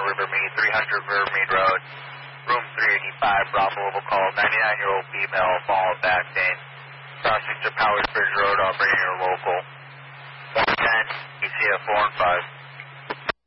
Rivermead, 300 Rivermead Road, room 385, Bravo will call 99-year-old female, fall back saying, crossing to Powers Bridge Road, operating your local. 110, ECF 4 and 5.